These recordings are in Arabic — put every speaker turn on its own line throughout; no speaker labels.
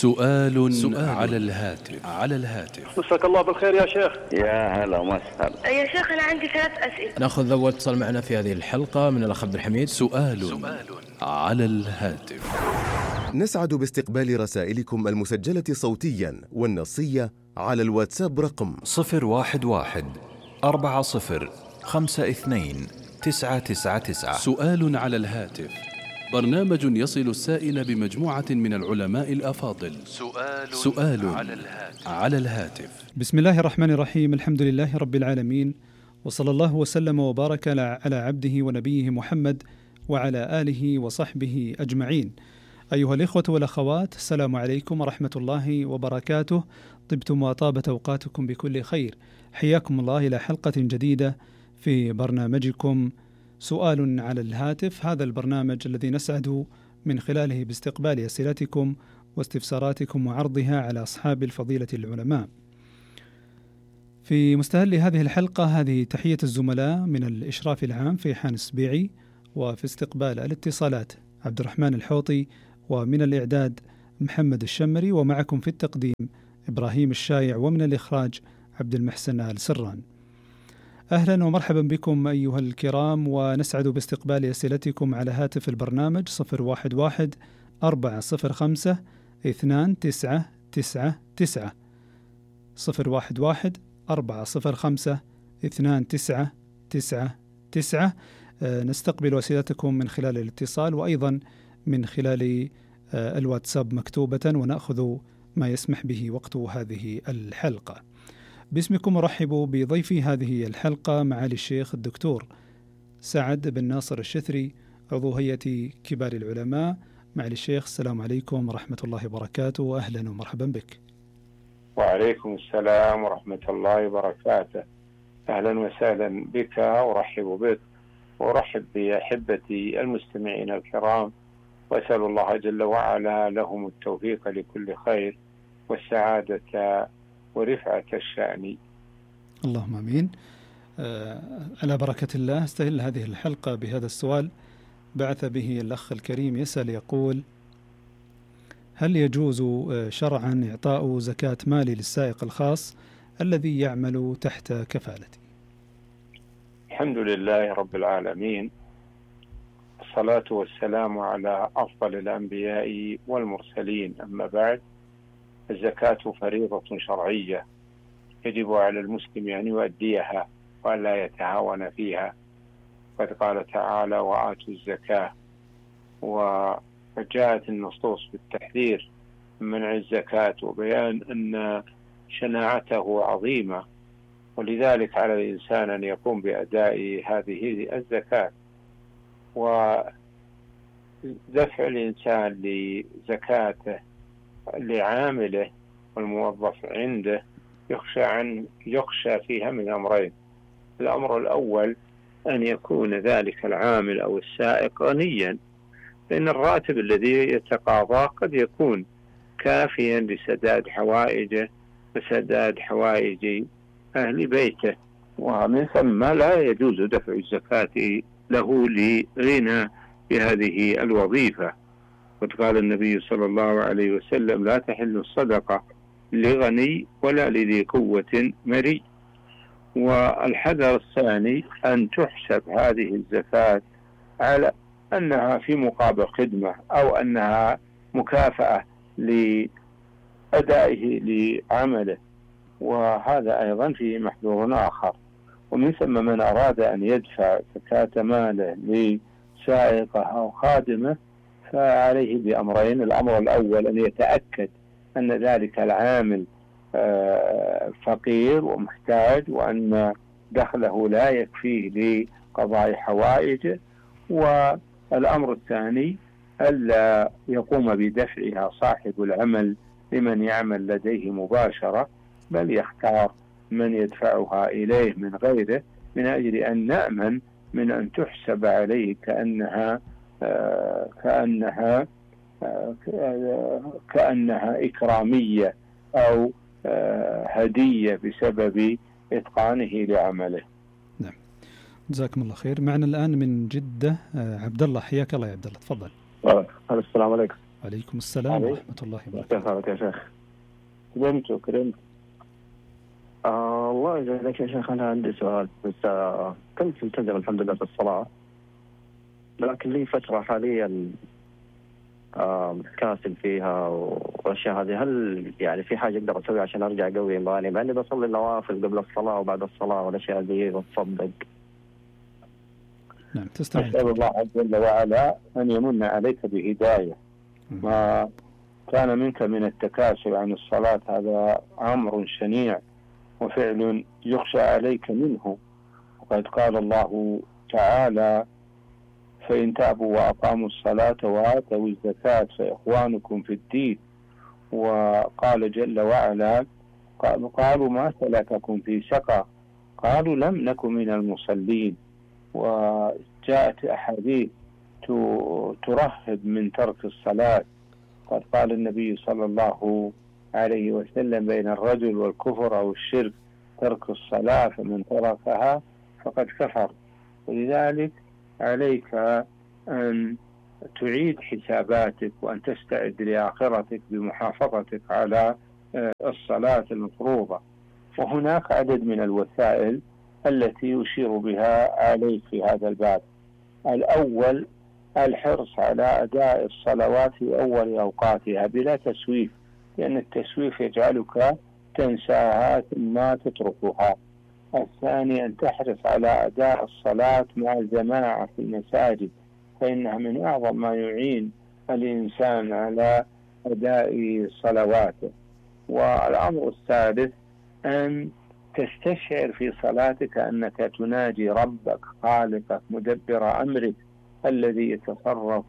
سؤال على الهاتف.
مساك الله بالخير يا شيخ.
يا هلا وسهلا
يا شيخ أنا عندي 3 أسئلة.
نأخذ أول اتصال معنا في هذه الحلقة من الأخ عبد الحميد. سؤال على الهاتف.
نسعد باستقبال رسائلكم المسجلة صوتيا والنصية على الواتساب رقم
011-40-52-999. سؤال على الهاتف، برنامج يصل السائل بمجموعة من العلماء الأفاضل. سؤال على الهاتف.
بسم الله الرحمن الرحيم، الحمد لله رب العالمين، وصلى الله وسلم وبارك على عبده ونبيه محمد وعلى آله وصحبه أجمعين. أيها الإخوة والأخوات، السلام عليكم ورحمة الله وبركاته. طبتم وطابت أوقاتكم بكل خير. حياكم الله إلى حلقة جديدة في برنامجكم سؤال على الهاتف، هذا البرنامج الذي نسعد من خلاله باستقبال أسئلتكم واستفساراتكم وعرضها على أصحاب الفضيلة العلماء. في مستهل هذه الحلقة هذه تحية الزملاء من الإشراف العام في حان السبيعي، وفي استقبال الاتصالات عبد الرحمن الحوطي، ومن الإعداد محمد الشمري، ومعكم في التقديم إبراهيم الشايع، ومن الإخراج عبد المحسن آل سران. أهلا ومرحبا بكم أيها الكرام، ونسعد باستقبال أسئلتكم على هاتف البرنامج 011-405-2999 011-405-2999. نستقبل أسئلتكم من خلال الاتصال، وأيضا من خلال الواتساب مكتوبة، ونأخذ ما يسمح به وقت هذه الحلقة. باسمكم أرحب بضيفي هذه الحلقة معالي الشيخ الدكتور سعد بن ناصر الشثري، عضو هيئة كبار العلماء. معالي الشيخ، السلام عليكم ورحمة الله وبركاته، أهلا ومرحبا بك.
وعليكم السلام ورحمة الله وبركاته، أهلا وسهلا بك، أرحب بك وأرحب بأحبتي المستمعين الكرام، وأسأل الله جل وعلا لهم التوفيق لكل خير والسعادة ورفعة الشأن.
اللهم آمين. على بركة الله استهل هذه الحلقة بهذا السؤال بعث به الأخ الكريم، يسأل يقول: هل يجوز شرعا إعطاء زكاة مالي للسائق الخاص الذي يعمل تحت كفالتي؟
الحمد لله رب العالمين، الصلاة والسلام على أفضل الأنبياء والمرسلين، أما بعد. الزكاة فريضة شرعية يجب على المسلم أن يؤديها ولا يتهاون فيها. قد قال تعالى: وآتوا الزكاة. وجاءت النصوص بالتحذير من منع الزكاة وبيان أن شناعته عظيمة، ولذلك على الإنسان أن يقوم بأداء هذه الزكاة. ودفع الإنسان لزكاته لعامله والموظف عنده يخشى فيها من أمرين. الأمر الأول أن يكون ذلك العامل أو السائق غنيا، لأن الراتب الذي يتقاضاه قد يكون كافيا لسداد حوائجه وسداد حوائج أهل بيته، ومن ثم لا يجوز دفع الزكاة له لغنى بهذه الوظيفة. قد قال النبي صلى الله عليه وسلم: لا تحل الصدقة لغني ولا لذي قوة مري. والحذر الثاني أن تحسب هذه الزكاة على أنها في مقابل خدمة أو أنها مكافأة لأدائه لعمله، وهذا أيضا فيه محذور آخر. ومن ثم من أراد أن يدفع زكاة ماله لسائقه أو خادمه فعليه بأمرين. الأمر الأول أن يتأكد أن ذلك العامل فقير ومحتاج، وأن دخله لا يكفيه لقضاء حوائجه. والأمر الثاني ألا يقوم بدفعها صاحب العمل لمن يعمل لديه مباشرة، بل يختار من يدفعها إليه من غيره، من أجل أن نأمن من أن تحسب عليه كأنها إكرامية أو هدية بسبب إتقانه لعمله.
نعم، جزاكم الله خير. معنا الآن من جدة عبد الله، حياك الله يا عبد الله، تفضل.
السلام عليكم.
وعليكم السلام ورحمة الله وبركاته.
كيف يا شيخ؟
كرمت.
الله يجزاك يا شيخ. أنا عندي سؤال بس. كنت ملتزم الحمد لله في الصلاة، لكن لي فترة حاليا كاسل فيها والأشياء هذه. هل يعني في حاجة أقدر أسويها عشان أرجع قوي إيماني، مع إني بصلي النوافل قبل الصلاة وبعد الصلاة والأشياء ذي وأتصدق؟
نعم تستمع.
أسأل الله عز وجل أن يمن عليك بهداية. ما كان منك من التكاسل عن الصلاة هذا أمر شنيع وفعل يخشى عليك منه. وقد قال الله تعالى: فإن تابوا وأقاموا الصلاة وآتوا الزكاة فإخوانكم في الدين. وقال جل وعلا: قالوا ما سلككم في سقر؟ قالوا لم نكن من المصلين. وجاءت أحاديث ترهب من ترك الصلاة. قد قال النبي صلى الله عليه وسلم: بين الرجل والكفر أو الشرك ترك الصلاة، فمن تركها فقد كفر. ولذلك عليك أن تعيد حساباتك وأن تستعد لآخرتك بمحافظتك على الصلاة المفروضة. وهناك عدد من الوسائل التي يشير بها عليك في هذا الباب. الأول الحرص على أداء الصلوات في أول أوقاتها بلا تسويف، لأن التسويف يجعلك تنساها ثم تتركها. الثاني أن تحرص على أداء الصلاة مع الجماعة في المساجد، فإنها من أعظم ما يعين الإنسان على أداء صلواته. والأمر الثالث أن تستشعر في صلاتك أنك تناجي ربك خالقك مدبر أمرك الذي يتصرف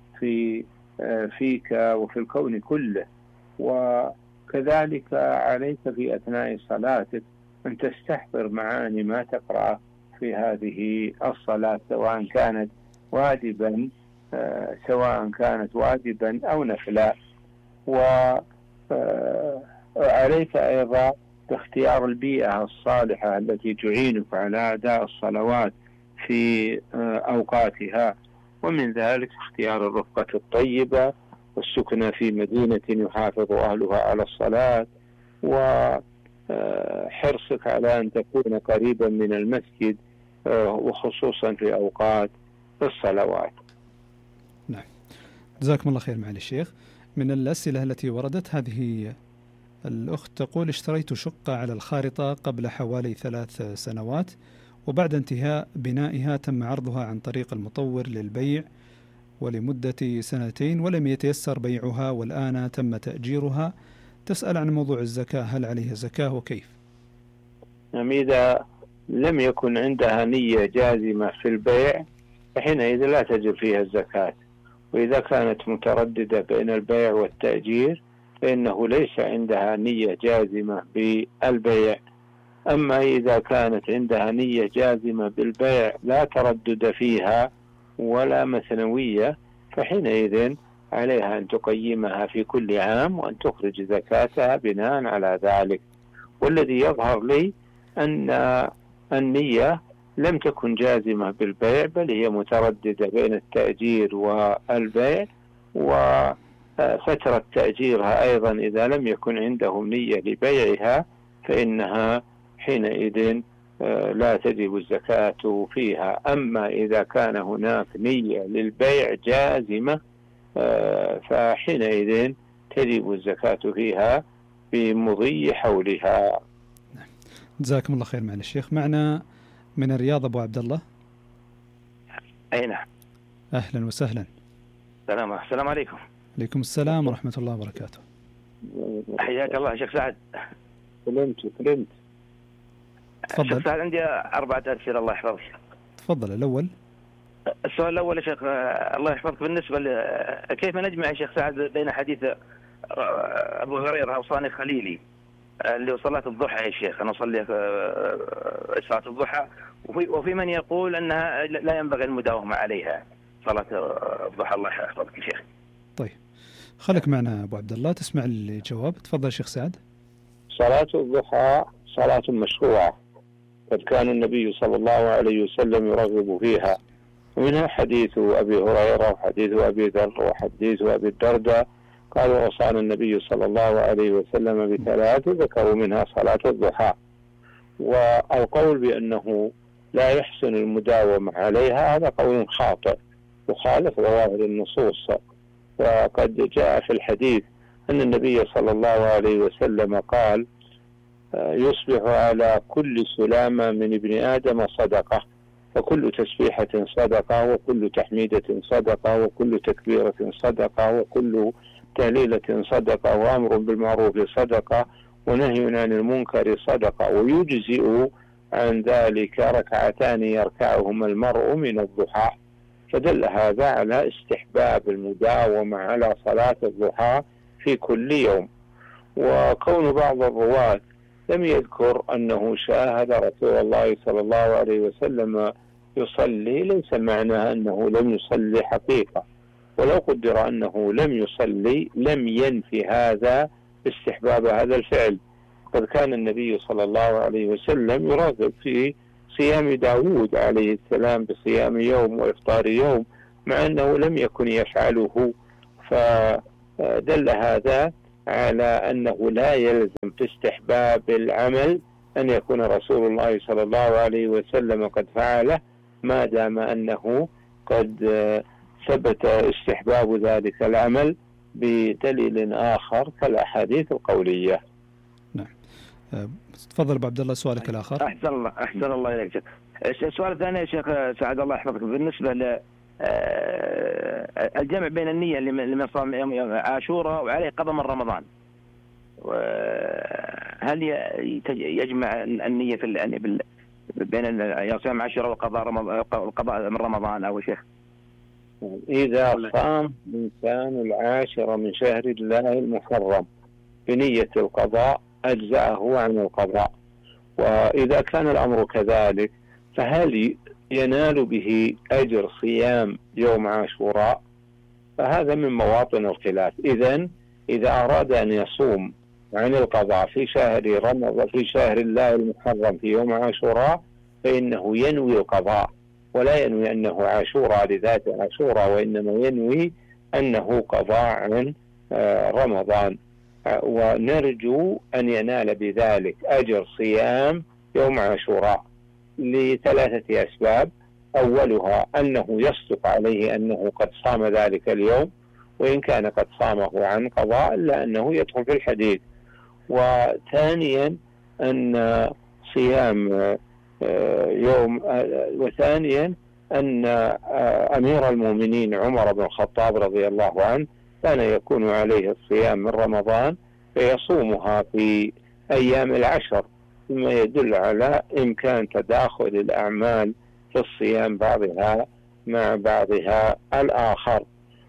فيك وفي الكون كله. وكذلك عليك في أثناء صلاتك أن تستحضر معاني ما تقرأ في هذه الصلاة، سواء كانت واجبا أو نفلا. وعليك أيضا باختيار البيئة الصالحة التي تعينك على أداء الصلوات في أوقاتها، ومن ذلك اختيار الرفقة الطيبة والسكنة في مدينة يحافظ أهلها على الصلاة، وحرصك على أن تكون قريبا من المسجد وخصوصا في أوقات الصلوات.
نعم جزاكم الله خير معالي الشيخ. من الأسئلة التي وردت هذه الأخت تقول: اشتريت شقة على الخارطة قبل حوالي 3 سنوات، وبعد انتهاء بنائها تم عرضها عن طريق المطور للبيع ولمدة 2 ولم يتيسر بيعها، والآن تم تأجيرها. تسأل عن موضوع الزكاة، هل عليها زكاة وكيف؟
إذا لم يكن عندها نية جازمة في البيع فحينئذ لا تجب فيها الزكاة. وإذا كانت مترددة بين البيع والتأجير فإنه ليس عندها نية جازمة بالبيع. أما إذا كانت عندها نية جازمة بالبيع لا تردد فيها ولا مثنوية فحينئذ عليها أن تقيمها في كل عام وأن تخرج زكاتها بناء على ذلك. والذي يظهر لي أن النية لم تكن جازمة بالبيع، بل هي مترددة بين التأجير والبيع، وفترة تأجيرها أيضا إذا لم يكن عندهم نية لبيعها فإنها حينئذ لا تجب الزكاة فيها. أما إذا كان هناك نية للبيع جازمة فحينئذ تجب الزكاة فيها بمضي حولها.
جزاكم الله خير معالي الشيخ. معنا من الرياض أبو عبد الله.
أي نعم.
أهلا وسهلا.
السلام عليكم.
عليكم السلام ورحمة الله وبركاته.
حياك الله شيخ سعد.
كلمت.
تفضل.
شيخ سعد عندي 4 أسئلة الله يحفظك.
تفضل. الأول،
السؤال الأول يا شيخ الله يحفظك، بالنسبة كيف نجمع يا شيخ سعد بين حديث أبو هريرة أوصاني خليلي اللي صلاة الضحى يا شيخ، أنا أصلي صلاة الضحى، وفي من يقول أنها لا ينبغي المداومة عليها صلاة الضحى. الله يحفظك يا شيخ.
طيب خليك معنا أبو عبد الله تسمع الجواب. تفضل شيخ سعد.
صلاة الضحى صلاة مشروعة، قد كان النبي صلى الله عليه وسلم يرغب فيها، ومنها حديث أبي هريرة وحديث أبي ذر وحديث أبي الدرداء قالوا وصانا النبي صلى الله عليه وسلم ب3 ذكروا منها صلاة الضحى. والقول بأنه لا يحسن المداومة عليها هذا قول خاطئ يخالف ظواهر النصوص. وقد جاء في الحديث أن النبي صلى الله عليه وسلم قال يصبح على كل سلامة من ابن آدم صدقة، وكل تسبيحة صدقة، وكل تحميدة صدقة، وكل تكبيرة صدقة، وكل تهليلة صدقة، وأمر بالمعروف صدقة، ونهي عن المنكر صدقة، ويجزئ عن ذلك 2 يركعهما المرء من الضحى. فدل هذا على استحباب المداومة على صلاة الضحى في كل يوم. وكون بعض الرواة لم يذكر أنه شاهد رسول الله صلى الله عليه وسلم يصلي ليس معناه أنه لم يصلي حقيقة، ولو قدر أنه لم يصلي لم ينفي هذا استحباب هذا الفعل. قد كان النبي صلى الله عليه وسلم يراغب في صيام داود عليه السلام بصيام يوم وإفطار يوم مع أنه لم يكن يفعله، فدل هذا على أنه لا يلزم في استحباب العمل أن يكون رسول الله صلى الله عليه وسلم قد فعله ما دام أنه قد ثبت استحباب ذلك العمل بدليل آخر كالأحاديث القولية.
نعم. تفضل أبو عبد الله سؤالك الآخر.
أحسن الله إليك. السؤال الثاني يا شيخ سعد الله يحفظك بالنسبة الجمع بين النية لمن صام يوم عاشوراء وعليه قضاء من رمضان، هل يجمع النية بين صيام عاشوراء والقضاء من رمضان أو شيخ؟
إذا صام إنسان 10 من شهر الله المحرم بنية القضاء أجزأه عن القضاء. وإذا كان الأمر كذلك فهل ينال به أجر صيام يوم عاشوراء؟ فهذا من مواطن الخلاف. إذا أراد أن يصوم عن القضاء في شهر رمضان في شهر الله المحرم في يوم عاشوراء فإنه ينوي القضاء ولا ينوي أنه عاشوراء لذات عاشوراء، وإنما ينوي أنه قضاء عن رمضان، ونرجو أن ينال بذلك أجر صيام يوم عاشوراء ل3 أسباب. أولها أنه يصدق عليه أنه قد صام ذلك اليوم، وإن كان قد صامه عن قضاء إلا أنه يدخل في الحديث. وثانيا أن صيام وثانيا أن أمير المؤمنين عمر بن الخطاب رضي الله عنه كان يكون عليه الصيام من رمضان فيصومها في أيام العشر، مما يدل على إمكان تداخل الأعمال في الصيام بعضها مع بعضها الآخر.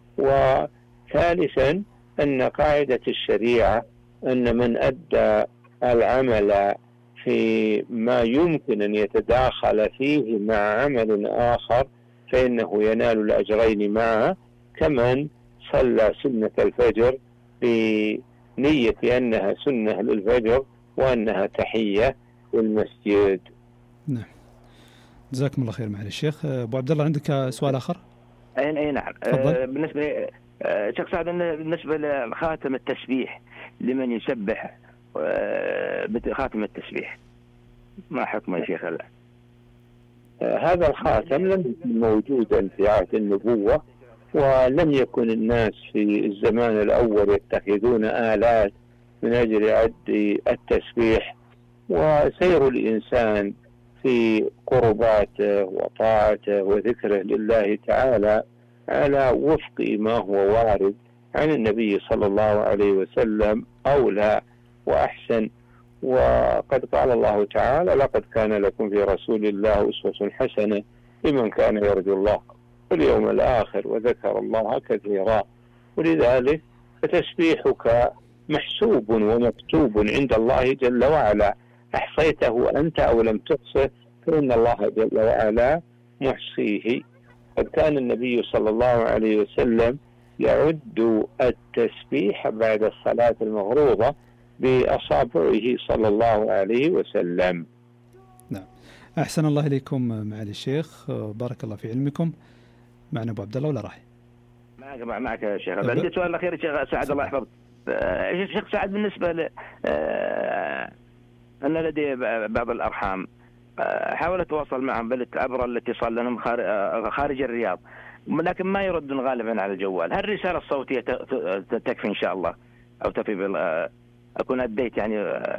وثالثا أن قاعدة الشريعة أن من أدى العمل في ما يمكن أن يتداخل فيه مع عمل آخر فإنه ينال الأجرين معه، كمن صلى سنة الفجر بنية أنها سنة للفجر وأنها تحية للمسجد.
نعم، جزاكم الله خير معالي الشيخ. أبو عبد الله عندك سؤال آخر؟
أي نعم. بالنسبة شيخ سعد بالنسبة لخاتم التسبيح لمن يسبح بخاتم التسبيح ما حكمه يا شيخ؟
هذا الخاتم لم يكن موجودا في عهد النبوة، ولم يكن الناس في الزمان الأول يتخذون آلات من أجل عد التسبيح. وسير الإنسان في قرباته وطاعته وذكره لله تعالى على وفق ما هو وارد عن النبي صلى الله عليه وسلم أولى وأحسن. وقد قال الله تعالى: لقد كان لكم في رسول الله أسوة حسنة لمن كان يرجو الله واليوم الآخر وذكر الله كثيرا. ولذلك فتسبيحك محسوب ومكتوب عند الله جل وعلا، أحصيته أنت أو لم تحصه فإن الله جل وعلا محصيه. قد كان النبي صلى الله عليه وسلم يعد التسبيح بعد الصلاة المفروضة بأصابعه صلى الله عليه وسلم.
نعم، أحسن الله إليكم معالي الشيخ، بارك الله في علمكم. معنا أبو عبد الله ولا راح؟
معك يا شيخ. عندي سؤال أخير يا شيخ سعد الله يحفظك. شيخ سعد، بالنسبة أن لدي بعض الأرحام حاولت أتواصل معهم عبر الاتصال لأنهم خارج الرياض، لكن ما يردون غالبا على الجوال. هل الرسالة الصوتية تكفي إن شاء الله أو تفي أكون أديت يعني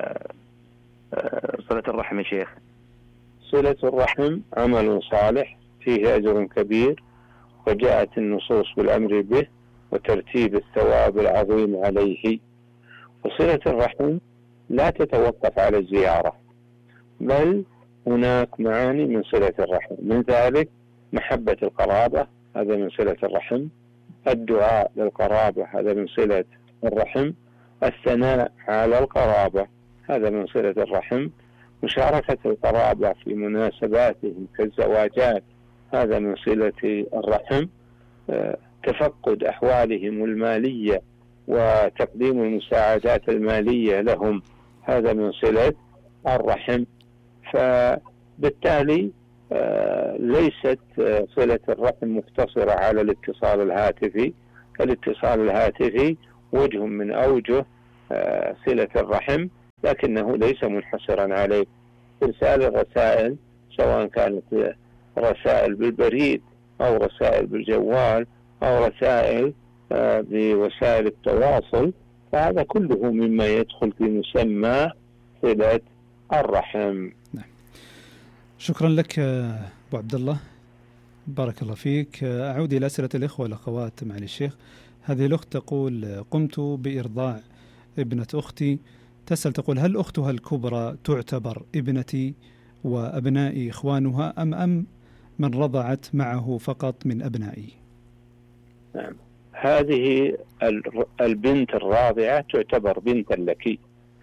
صلة الرحم يا شيخ؟
صلة الرحم عمل صالح فيه أجر كبير، وجاءت النصوص بالأمر به وترتيب الثواب العظيم عليه. وصلة الرحم لا تتوقف على الزيارة، بل هناك معاني من صلة الرحم، من ذلك محبة القرابة، هذا من صلة الرحم. الدعاء للقرابة هذا من صلة الرحم. الثناء على القرابة هذا من صلة الرحم. مشاركة القرابة في مناسباتهم كالزواجات هذا من صلة الرحم. تفقد أحوالهم المالية وتقديم المساعدات المالية لهم هذا من صلة الرحم. فبالتالي ليست صلة الرحم مقتصرة على الاتصال الهاتفي. الاتصال الهاتفي وجه من أوجه صلة الرحم، لكنه ليس منحصرا عليه. إرسال الرسائل سواء كانت رسائل بالبريد أو رسائل بالجوال أو رسائل بوسائل التواصل، فهذا كله مما يدخل في مسمى صلة الرحم.
شكرا لك أبو عبد الله، بارك الله فيك. أعود إلى أسئلة الإخوة والأخوات مع الشيخ. هذه الأخت تقول: قمت بإرضاع ابنة أختي. تسأل تقول: هل أختها الكبرى تعتبر ابنتي وأبنائي إخوانها أم من رضعت معه فقط من أبنائي؟
نعم، هذه البنت الراضعة تعتبر بنتا لك،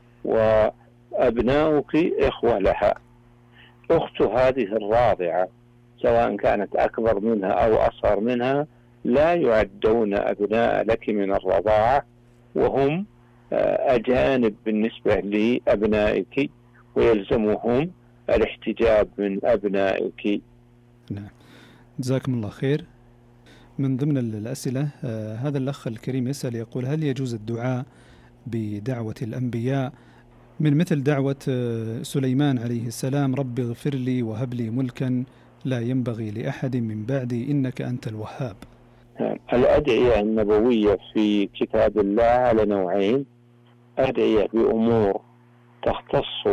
وأبناؤك إخوة لها. أخت هذه الراضعة سواء كانت أكبر منها أو أصغر منها لا يعدون أبناء لك من الرضاعة، وهم أجانب بالنسبة لأبنائك، ويلزمهم الاحتجاب من أبنائك.
نعم، جزاكم الله خير. من ضمن الأسئلة هذا الأخ الكريم يسأل يقول: هل يجوز الدعاء بدعوة الأنبياء من مثل دعوة سليمان عليه السلام: رب اغفر لي وهب لي ملكا لا ينبغي لأحد من بعدي إنك أنت الوهاب؟
الأدعية النبوية في كتاب الله على نوعين: أدعية بأمور تختص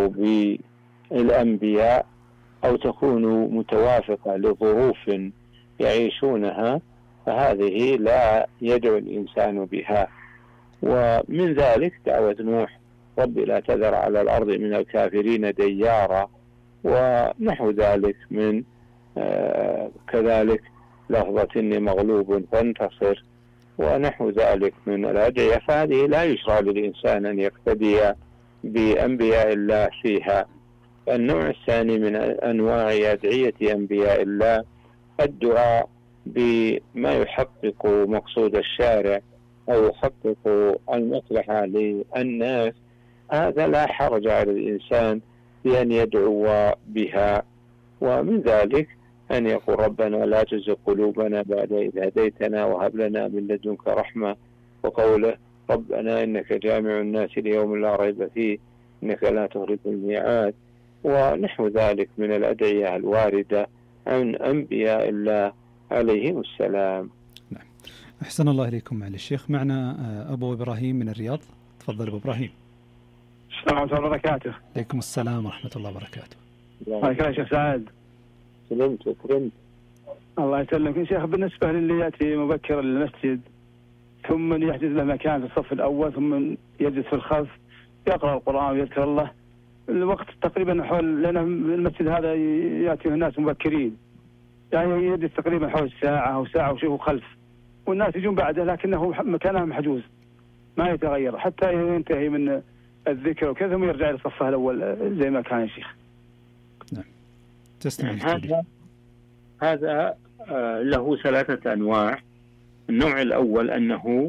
بالأنبياء أو تكون متوافقة لظروف يعيشونها، فهذه لا يدعو الإنسان بها. ومن ذلك دعوة نوح: رب لا تذر على الأرض من الكافرين ديارا، ونحو ذلك من كذلك لفظة إني مغلوب فانتصر، ونحو ذلك من الأدعية. فهذه لا يشرع للإنسان أن يقتدي بأنبياء الله فيها. النوع الثاني من أنواع أدعية أنبياء الله الدعاء بما يحقق مقصود الشارع أو يحقق المصلحة للناس، هذا لا حرج على الإنسان بأن يدعو بها. ومن ذلك أن يقول: ربنا لا تزغ قلوبنا بعد إذ هديتنا وهب لنا من لدنك رحمة، وقوله: ربنا إنك جامع الناس ليوم لا ريب فيه إنك لا تخلف الميعاد، ونحو ذلك من الأدعية الواردة عن أنبياء الله عليهم السلام.
نعم. أحسن الله إليكم معالي الشيخ. معنا أبو إبراهيم من الرياض. تفضل أبو إبراهيم.
السلام عليكم ورحمة الله وبركاته.
عليكم السلام ورحمة الله وبركاته.
حياك الله شيخ سعد.
سلمت وكرمت.
الله يسلمك يا شيخ. بالنسبة للي يأتي مبكر للمسجد ثم يحجز له مكان في الصف الأول ثم يجلس في الخلف يقرأ القرآن ويذكر الله، الوقت تقريبا حول، لأن المسجد هذا يأتي الناس مبكرين، يعني يجلس تقريبا حول ساعة أو ساعة وشيء خلف، والناس يجون بعده لكنه مكانه محجوز ما يتغير حتى ينتهي من الذكر وكذا ثم يرجع إلى صفه الأول زي ما كان يا شيخ.
نعم. تسمع.
هذا له ثلاثة أنواع. النوع الأول أنه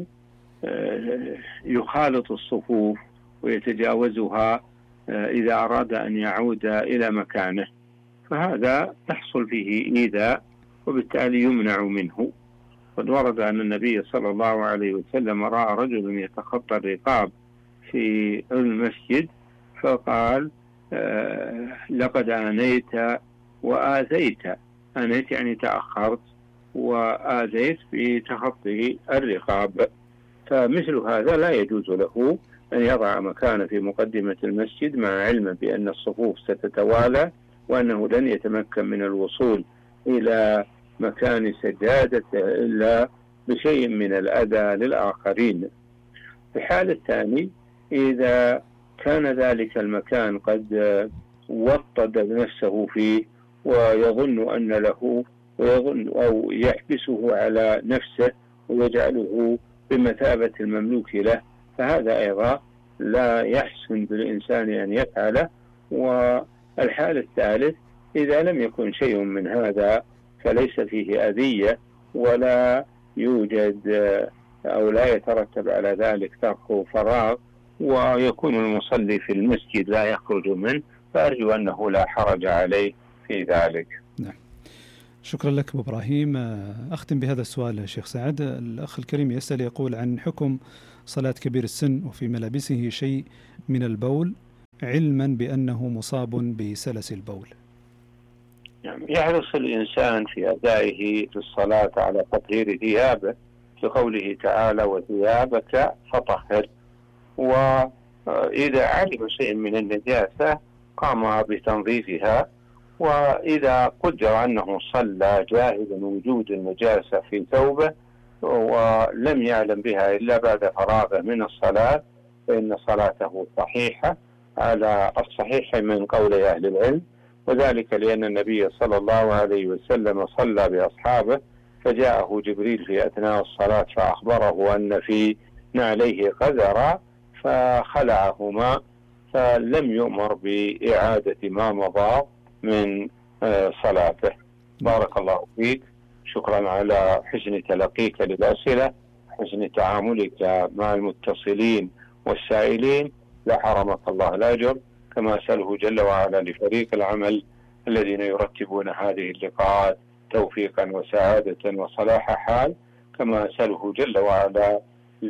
يخالط الصفوف ويتجاوزها إذا أراد أن يعود إلى مكانه، فهذا تحصل فيه إيذاء وبالتالي يمنع منه. قد ورد أن النبي صلى الله عليه وسلم رأى رجل يتخطى الرقاب في المسجد فقال لقد آنيت وآذيت. آنيت يعني تأخرت، وآذيت بتخطي الرقاب. فمثل هذا لا يجوز له أن يضع مكانه في مقدمة المسجد مع علم بأن الصفوف ستتوالى وأنه لن يتمكن من الوصول إلى مكان سجادته إلا بشيء من الأذى للآخرين. في الحال الثاني إذا كان ذلك المكان قد وطد نفسه فيه ويظن أن له ويظن أو يحبسه على نفسه ويجعله بمثابة المملوك له، فهذا أيضا لا يحسن بالإنسان أن يفعله. والحال الثالث إذا لم يكن شيء من هذا فليس فيه أذية ولا يوجد أو لا يترتب على ذلك ترك فراغ، ويكون المصلي في المسجد لا يخرج منه، فأرجو أنه لا حرج عليه في ذلك.
نعم. شكرا لك أبو إبراهيم. أختم بهذا السؤال شيخ سعد. الأخ الكريم يسأل يقول عن حكم صلاة كبير السن وفي ملابسه شيء من البول علما بأنه مصاب بسلس البول.
يحرص الإنسان في أدائه الصلاة على تطهير ثيابه لقوله تعالى وثيابك فطهر، وإذا علم شيء من النجاسة قام بتنظيفها، وإذا قدر أنه صلى جاهلا وجود النجاسة في ثوبه ولم يعلم بها إلا بعد فراغه من الصلاة فإن صلاته صحيحة على الصحيح من قول أهل العلم، وذلك لأن النبي صلى الله عليه وسلم صلى بأصحابه فجاءه جبريل في أثناء الصلاة فأخبره أن في نعليه قذرا فخلعهما، فلم يؤمر بإعادة ما مضى من صلاته. بارك الله فيك، شكرا على حسن تلقيك للأسئلة، حسن تعاملك مع المتصلين والسائلين، لا حرمك الله الأجر، كما أسأله جل وعلا لفريق العمل الذين يرتبون هذه اللقاءات توفيقا وسعادة وصلاح حال، كما أسأله جل وعلا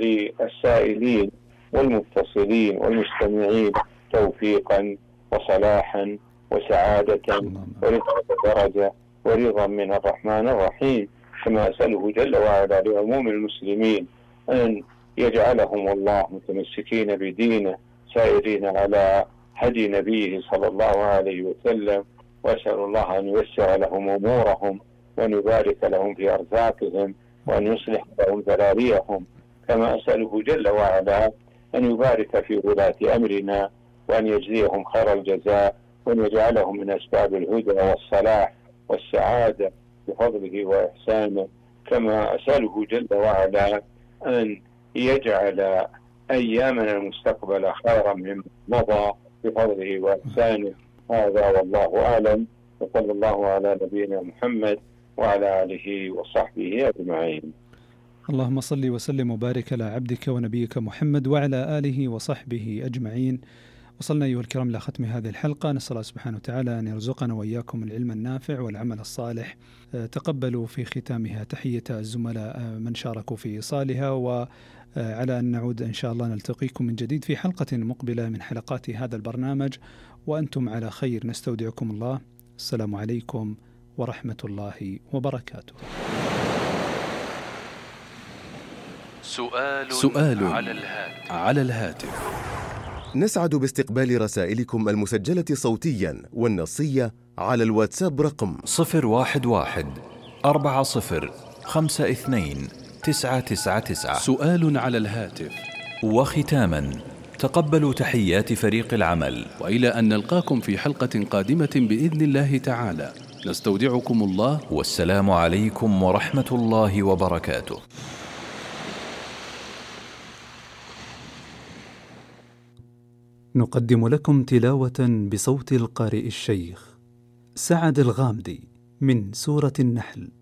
للسائلين والمتصلين والمستمعين توفيقا وصلاحا وسعادة ورفعة درجة ورضا من الرحمن الرحيم، كما أسأله جل وعلا لعموم المسلمين أن يجعلهم الله متمسكين بدينه سائرين على هدي نبيه صلى الله عليه وسلم، وأسأل الله أن ييسر لهم أمورهم وأن يبارك لهم في أرزاقهم وأن يصلح لهم ذراريهم، كما أسأله جل وعلا أن يبارك في ولاة أمرنا وأن يجزيهم خير الجزاء وأن يجعلهم من أسباب الهدى والصلاح والسعادة بفضله وإحسانه، كما أسأله جل وعلا أن يجعل أيامنا المستقبل خيرا مما مضى بفضله وإحسانه. هذا والله أعلم، وصلى الله على نبينا محمد وعلى آله وصحبه أجمعين.
اللهم صل وسلم وبارك على عبدك ونبيك محمد وعلى آله وصحبه أجمعين. وصلنا أيها الكرام إلى ختم هذه الحلقة، نسأل الله سبحانه وتعالى أن يرزقنا وإياكم العلم النافع والعمل الصالح. تقبلوا في ختامها تحية الزملاء من شاركوا في إيصالها، وعلى أن نعود إن شاء الله نلتقيكم من جديد في حلقة مقبلة من حلقات هذا البرنامج وأنتم على خير. نستودعكم الله. السلام عليكم ورحمة الله وبركاته.
سؤال على الهاتف.
نسعد باستقبال رسائلكم المسجلة صوتيا والنصية على الواتساب رقم
011-40-52-999. سؤال على الهاتف. وختاما تقبلوا تحيات فريق العمل، وإلى أن نلقاكم في حلقة قادمة بإذن الله تعالى، نستودعكم الله، والسلام عليكم ورحمة الله وبركاته.
نقدم لكم تلاوة بصوت القارئ الشيخ سعد الغامدي من سورة النحل.